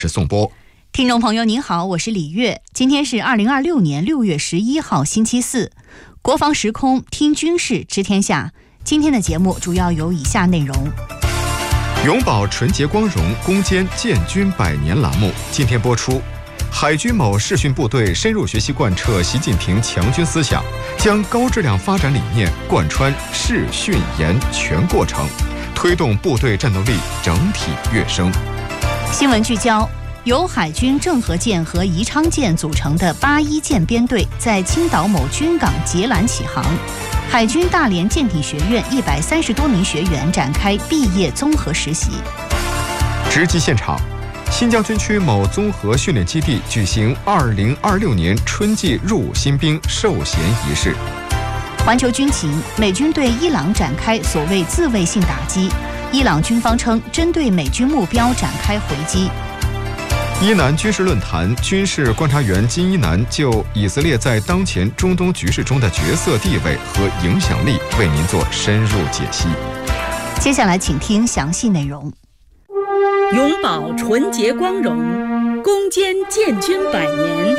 是宋波。 听众朋友您好，我是李月。今天是2026年6月11号星期四，国防时空听军事知天下。今天的节目主要有以下内容： 永葆纯洁光荣，攻坚建军100年栏目今天播出。海军某视训部队深入学习贯彻习近平强军思想，将高质量发展理念贯穿视训研全过程，推动部队战斗力整体跃升。 新闻聚焦：由海军郑和舰和宜昌舰组成的81舰编队在青岛某军港截缆起航。海军大连舰艇学院130多名学员展开毕业综合实习。 直击现场，新疆军区某综合训练基地举行2026年春季入伍新兵授衔仪式。 环球军情，美军对伊朗展开所谓自卫性打击，伊朗军方称针对美军目标展开回击。 伊南军事论坛军事观察员金一南就以色列在当前中东局势中的角色地位和影响力为您做深入解析。 接下来请听详细内容。 永葆纯洁光荣，攻坚建军100年。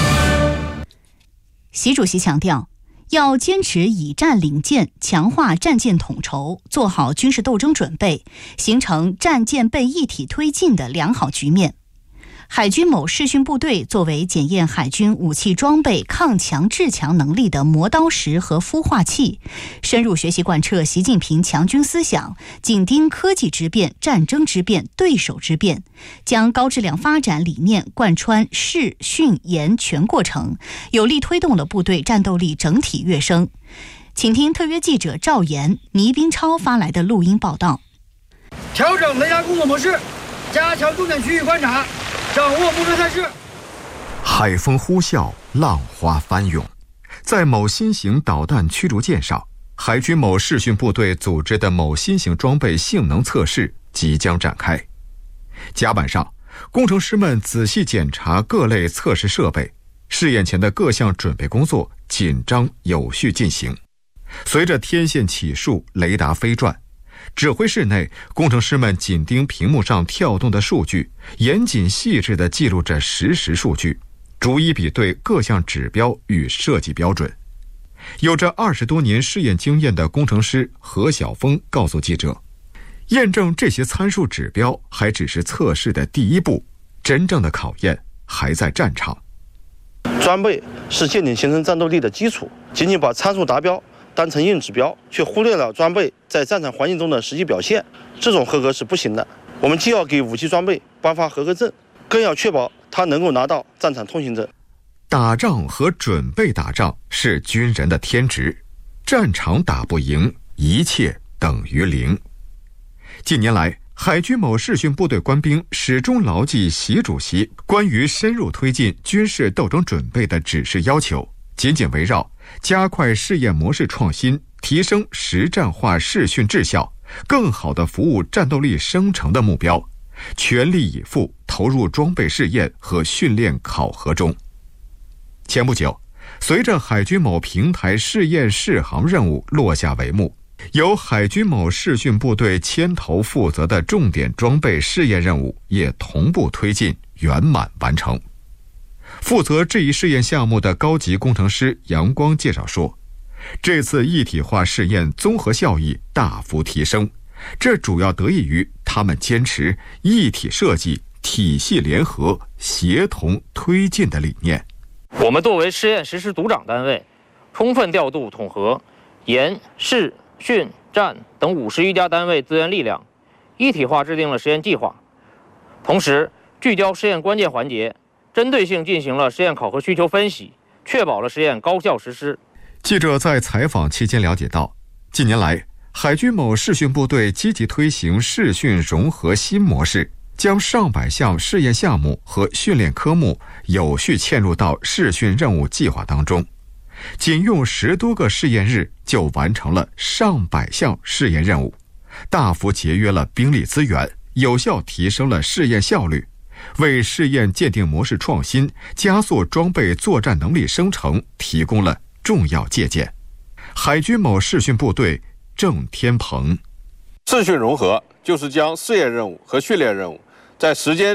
习主席强调，要坚持以战领舰，强化战舰统筹，做好军事斗争准备，形成战舰备一体推进的良好局面。海军某视训部队作为检验海军武器装备抗强制强能力的磨刀石和孵化器，深入学习贯彻习近平强军思想，紧盯科技之变、战争之变、对手之变，将高质量发展理念贯穿视训研全过程，有力推动了部队战斗力整体跃升。请听特约记者赵岩、倪斌超发来的录音报道。 调整雷达工作模式，加强重点区域观察，掌握目标态势。 海风呼啸，浪花翻涌，在某新型导弹驱逐舰上，海军某视训部队组织的某新型装备性能测试即将展开。甲板上，工程师们仔细检查各类测试设备，试验前的各项准备工作紧张有序进行。随着天线起数，雷达飞转，指挥室内，工程师们紧盯屏幕上跳动的数据，严谨细致地记录着实时数据，逐一比对各项指标与设计标准。有着20多年试验经验的工程师何晓峰告诉记者，验证这些参数指标还只是测试的第一步，真正的考验还在战场。 装备是舰艇形成战斗力的基础，仅仅把参数达标当成硬指标，却忽略了装备在战场环境中的实际表现，这种合格是不行的。我们既要给武器装备颁发合格证，更要确保它能够拿到战场通行证。 打仗和准备打仗是军人的天职，战场打不赢，一切等于零。近年来，海军某视训部队官兵始终牢记习主席关于深入推进军事斗争准备的指示要求，紧紧围绕加快试验模式创新，提升实战化视训质效，更好地服务战斗力生成的目标，全力以赴投入装备试验和训练考核中。前不久，随着海军某平台试验试航任务落下帷幕，由海军某视训部队牵头负责的重点装备试验任务也同步推进圆满完成。负责这一试验项目的高级工程师杨光介绍说，这次一体化试验综合效益大幅提升，这主要得益于他们坚持一体设计、体系联合、协同推进的理念。 我们作为试验实施组长单位，充分调度统合研、视、训、战等50余家单位资源力量，一体化制定了实验计划，同时聚焦实验关键环节，针对性进行了实验考核需求分析，确保了实验高效实施。 记者在采访期间了解到，近年来，海军某视训部队积极推行视训融合新模式，将上百项试验项目和训练科目有序嵌入到视训任务计划当中。仅用10多个试验日就完成了上百项试验任务，大幅节约了兵力资源，有效提升了试验效率，为试验鉴定模式创新、加速装备作战能力生成提供了重要借鉴。海军某视训部队郑天鹏， 视训融合就是将试验任务和训练任务在时间上、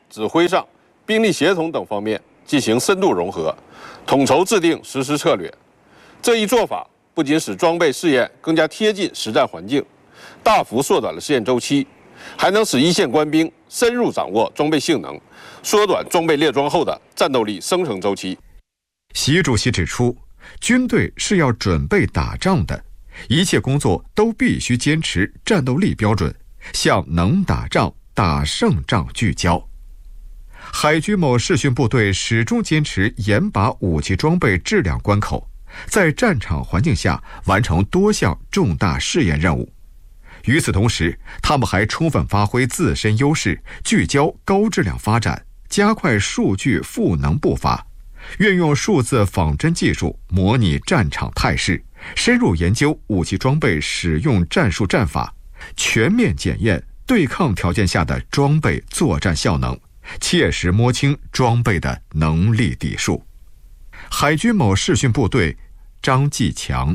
指挥上、兵力协同等方面进行深度融合，统筹制定实施策略。这一做法不仅使装备试验更加贴近实战环境，大幅缩短了试验周期，还能使一线官兵深入掌握装备性能，缩短装备列装后的战斗力生成周期。 习主席指出，军队是要准备打仗的，一切工作都必须坚持战斗力标准，向能打仗、打胜仗聚焦。海军某视训部队始终坚持严把武器装备质量关口，在战场环境下完成多项重大试验任务。与此同时，他们还充分发挥自身优势，聚焦高质量发展，加快数据赋能步伐，运用数字仿真技术模拟战场态势，深入研究武器装备使用战术战法，全面检验对抗条件下的装备作战效能，切实摸清装备的能力底数。海军某视训部队张继强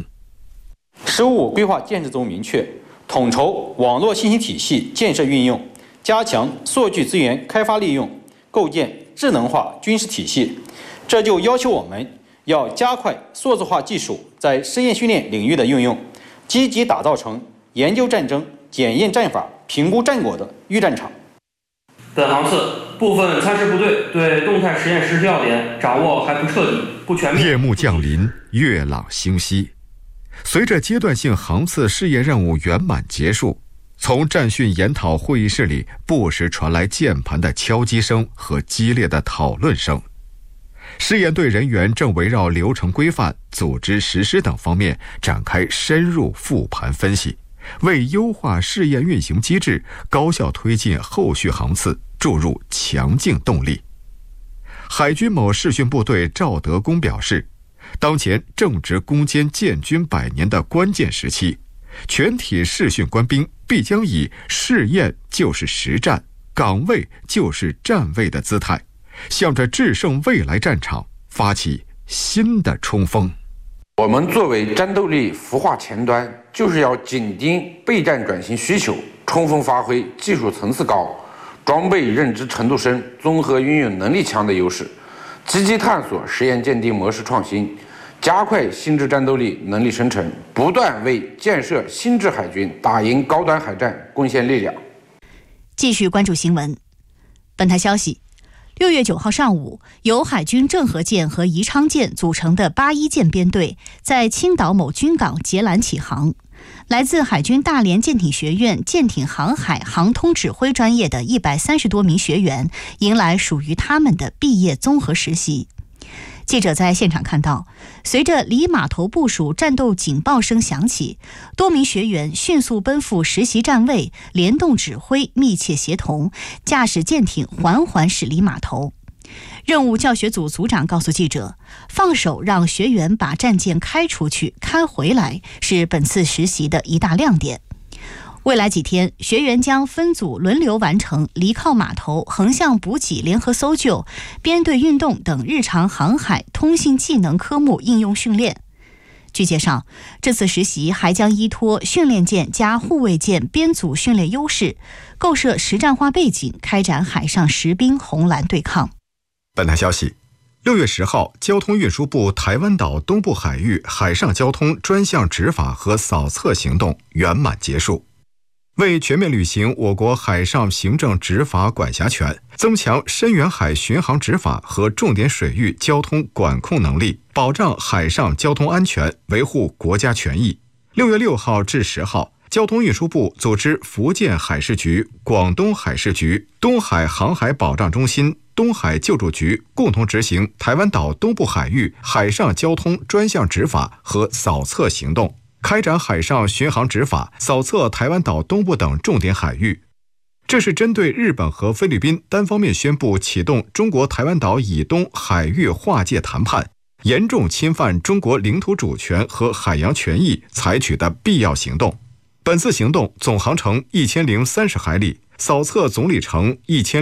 “15五”规划建设中明确，统筹网络信息体系建设运用，加强数据资源开发利用，构建智能化军事体系。这就要求我们要加快数字化技术在实验训练领域的应用，积极打造成研究战争、检验战法、评估战果的预战场。 本航次部分参试部队对动态实验实施要点掌握还不彻底、不全面。 夜幕降临，月朗星稀。随着阶段性航次试验任务圆满结束，从战训研讨会议室里不时传来键盘的敲击声和激烈的讨论声。试验队人员正围绕流程规范、组织实施等方面展开深入复盘分析，为优化试验运行机制、高效推进后续航次注入强劲动力。海军某视训部队赵德功表示，当前正值攻坚建军100年的关键时期，全体视训官兵必将以试验就是实战、岗位就是站位的姿态，向着制胜未来战场发起新的冲锋。 我们作为战斗力孵化前端，就是要紧盯备战转型需求，充分发挥技术层次高、装备认知程度深、综合运用能力强的优势，积极探索实验鉴定模式创新，加快新质战斗力能力生成，不断为建设新质海军、打赢高端海战贡献力量。 继续关注新闻。本台消息，6月9号上午，由海军郑和舰和宜昌舰组成的81舰编队在青岛某军港截拦起航。来自海军大连舰艇学院舰艇航海航通指挥专业的130多名学员，迎来属于他们的毕业综合实习。记者在现场看到，随着离码头部署战斗警报声响起，多名学员迅速奔赴实习站位，联动指挥，密切协同，驾驶舰艇缓缓驶离码头。任务教学组组长告诉记者，放手让学员把战舰开出去、开回来，是本次实习的一大亮点。未来几天，学员将分组轮流完成离靠码头、横向补给、联合搜救、编队运动等日常航海通信技能科目应用训练。据介绍，这次实习还将依托训练舰加护卫舰编组训练优势，构设实战化背景，开展海上实兵红蓝对抗。 本台消息，6月10号，交通运输部台湾岛东部海域海上交通专项执法和扫测行动圆满结束。为全面履行我国海上行政执法管辖权，增强深远海巡航执法和重点水域交通管控能力，保障海上交通安全，维护国家权益。6月6号至10号，交通运输部组织福建海事局、广东海事局、东海航海保障中心、东海救助局共同执行台湾岛东部海域海上交通专项执法和扫测行动，开展海上巡航执法，扫测台湾岛东部等重点海域。这是针对日本和菲律宾单方面宣布启动中国台湾岛以东海域划界谈判，严重侵犯中国领土主权和海洋权益采取的必要行动。本次行动总航程1030海里，扫测总里程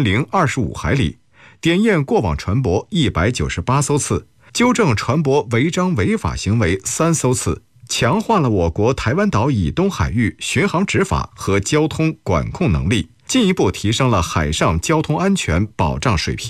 1025海里，点验过往船舶198艘次，纠正船舶违章违法行为3艘次，强化了我国台湾岛以东海域巡航执法和交通管控能力， 进一步提升了海上交通安全保障水平。